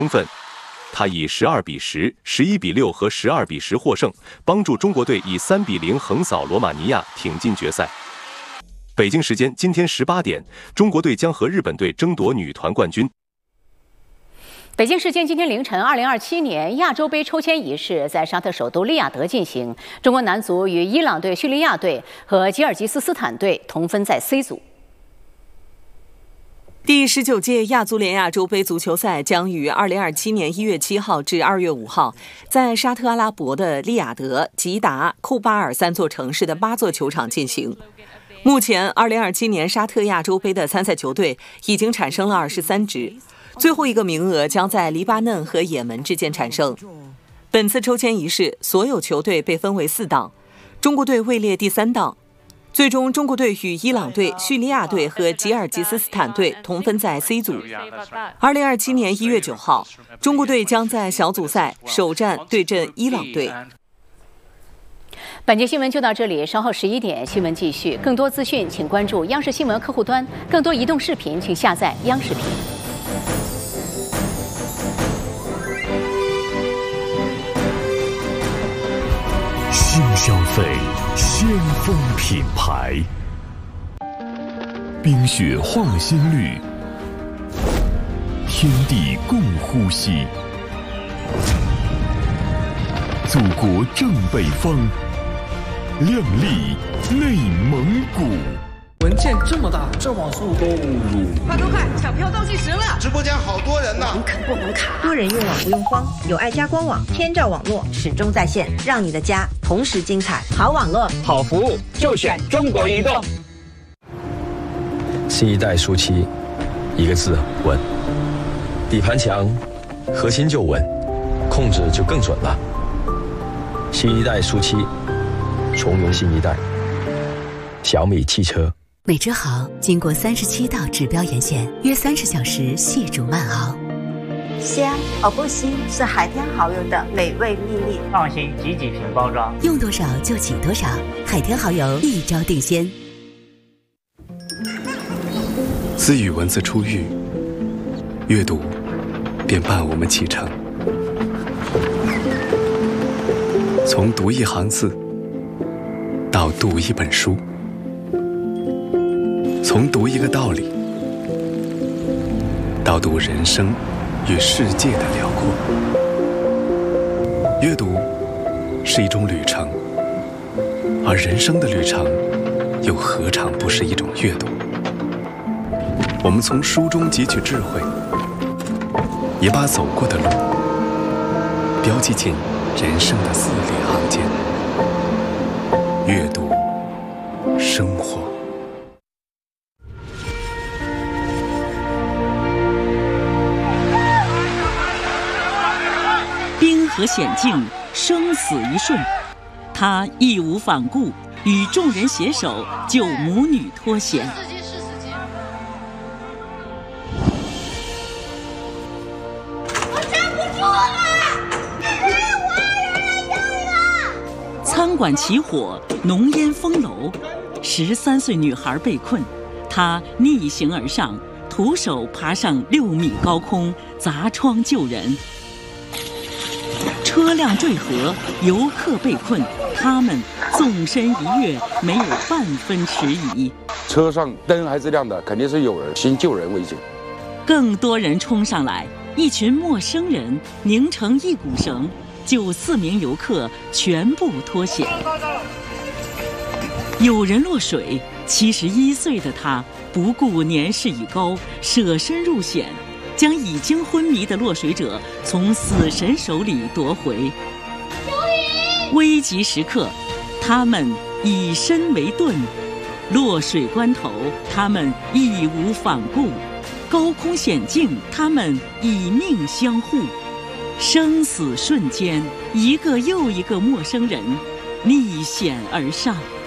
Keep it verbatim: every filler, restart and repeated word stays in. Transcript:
充分。他以十二比十、十一比六和十二比十获胜，帮助中国队以三比零横扫罗马尼亚，挺进决赛。北京时间今天十八点，中国队将和日本队争夺女团冠军。 北京时间今天凌晨，二零二七年亚洲杯抽签仪式在沙特首都利雅得进行。中国男足与伊朗队、叙利亚队和吉尔吉斯斯坦队同分在 C 组。 第十九届亚足联亚洲杯足球赛将于二零二七年一月七号至二月五号，在沙特阿拉伯的利雅得、吉达、库巴尔三座城市的八座球场进行。目前，二零二七年沙特亚洲杯的参赛球队已经产生了二十三支。最后一个名额将在黎巴嫩和也门之间产生。本次抽签仪式，所有球队被分为四档，中国队位列第三档。最终，中国队与伊朗队、叙利亚队和吉尔吉斯斯坦队同分在 C 组。二零二七年一月九号，中国队将在小组赛首战对阵伊朗队。 本节新闻就到这里，稍后十一点新闻继续。更多资讯请关注央视新闻客户端，更多移动视频请下载央视频。 新消费，先锋品牌，冰雪化新绿，天地共呼吸，祖国正北方，靓丽内蒙古。 文件这么大，这网速够入。 快快快，抢票倒计时了！ 直播间好多人呢。 网可不能卡，多人用网不用慌，有爱家官网，天照网络始终在线，让你的家同时精彩。好网络， 好服务，就选中国移动。新一代舒七，一个字稳。底盘强，核心就稳，控制就更准了。新一代舒七，从容新一代。小米汽车。 美之豪经过三十七道指标盐线，约三十小时细煮慢熬。 香而不腥是海天蚝油的美味秘密。 放心挤几瓶包装， 用多少就挤多少，海天蚝油一招定鲜。 自与文字初遇，阅读便伴我们启程。从读一行字到读一本书，从读一个道理到读人生与世界的辽阔。阅读是一种旅程，而人生的旅程又何尝不是一种阅读？我们从书中汲取智慧，也把走过的路标记进人生的字里行间。阅读生活。 冰河险境，生死一瞬，他义无反顾，与众人携手救母女脱险。 我站不住了！我要人来救我！ 餐馆起火，浓烟封楼，十三岁女孩被困，她逆行而上，徒手爬上六米高空，砸窗救人。车辆坠河，游客被困，他们纵身一跃，没有半分迟疑。 车上灯还是亮的，肯定是有人，先救人为主。 更多人冲上来，一群陌生人拧成一股绳，救四名游客全部脱险。有人落水，七十一岁的他不顾年事已高，舍身入险，将已经昏迷的落水者从死神手里夺回。危急时刻，他们以身为盾；落水关头，他们义无反顾；高空险境，他们以命相护。生死瞬间，一个又一个陌生人逆险而上。